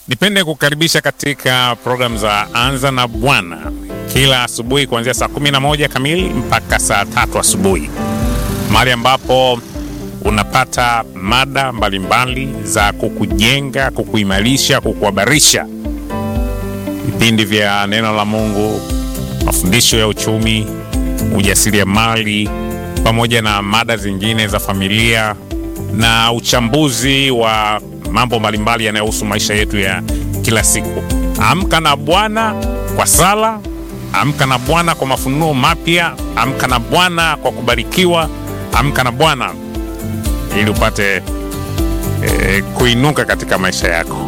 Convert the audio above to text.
Nipende kukaribisha katika program za Anza na Bwana kila asubuhi kuanzia saa 11 kamili mpaka saa 3 asubuhi, mahali ambapo unapata mada mbalimbali za kukujenga, kukuimarisha, kukuhabarisha, vipindi vya neno la Mungu, mafundisho ya uchumi, ujasiriamali, pamoja na mada zingine za familia na uchambuzi wa mambo mbalimbali yanayohusu maisha yetu ya kila siku. Amka na Bwana kwa sala, amka na Bwana kwa mafunuo mapya, amka na Bwana kwa kubarikiwa, amka na Bwana ili upate kuinuka katika maisha yako.